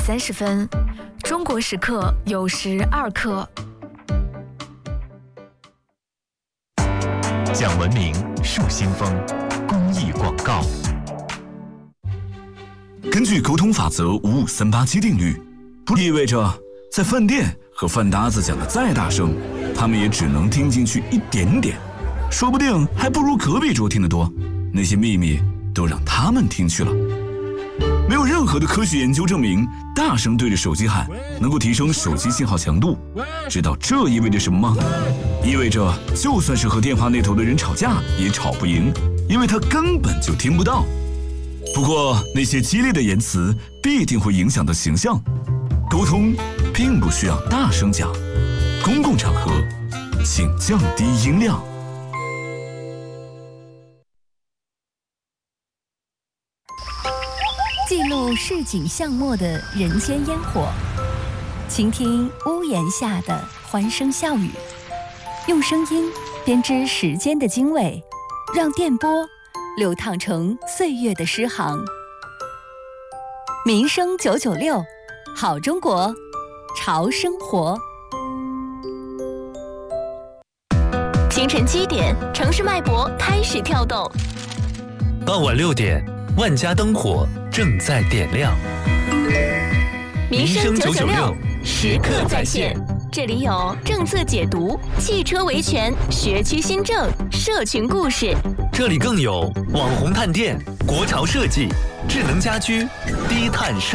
30分，中国时刻酉时2刻。 讲文明树新风，公益广告。 根据沟通法则55387定律，不意味着在饭店和饭搭子讲的再大声，他们也只能听进去一点点，说不定还不如隔壁桌听得多。那些秘密都让他们听去了。没有任何的科学研究证明，大声对着手机喊能够提升手机信号强度。知道这意味着什么吗？意味着就算是和电话那头的人吵架，也吵不赢，因为他根本就听不到。不过那些激烈的言辞必定会影响到形象。沟通并不需要大声讲，公共场合请降低音量。 记录市井巷陌的人间烟火，倾听屋檐下的欢声笑语，用声音编织时间的经纬，让电波流淌成岁月的诗行。民生996，好中国，潮生活。 清晨7点，城市脉搏开始跳动。 傍晚6点，万家灯火正在点亮。 民生996，时刻在线。这里有政策解读、汽车维权、学区新政、社群故事。 这里更有网红探店、国潮设计、智能家居、低碳生